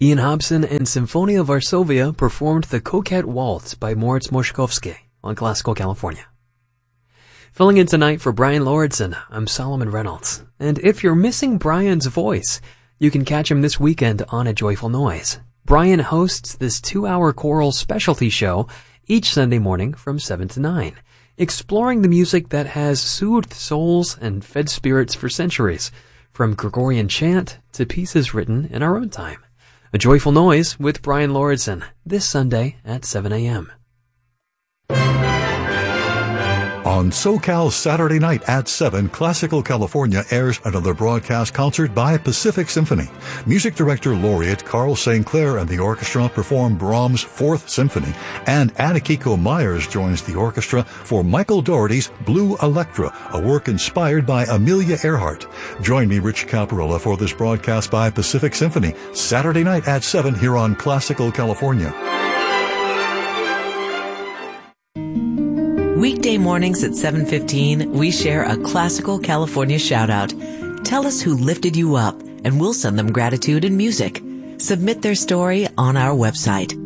Ian Hobson and Symphonia Varsovia performed the Coquette Waltz by Moritz Moszkowski on Classical California. Filling in tonight for Brian Lauritsen, I'm Solomon Reynolds. And if you're missing Brian's voice, you can catch him this weekend on A Joyful Noise. Brian hosts this 2-hour choral specialty show each Sunday morning from 7 to 9, exploring the music that has soothed souls and fed spirits for centuries, from Gregorian chant to pieces written in our own time. A Joyful Noise with Brian Lauritsen, this Sunday at 7 a.m. On SoCal Saturday night at 7, Classical California airs another broadcast concert by Pacific Symphony. Music director laureate Carl St. Clair and the orchestra perform Brahms' Fourth Symphony, and Akihiko Myers joins the orchestra for Michael Dougherty's Blue Electra, a work inspired by Amelia Earhart. Join me, Rich Caparella, for this broadcast by Pacific Symphony, Saturday night at 7 here on Classical California. Weekday mornings at 7:15, we share a Classical California shout-out. Tell us who lifted you up, and we'll send them gratitude and music. Submit their story on our website.